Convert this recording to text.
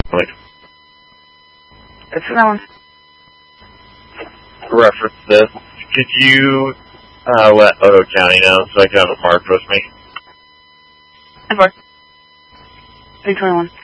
Like, It's that one. reference this. Could you let Odo County know so I can have it marked with me? Of course. 321.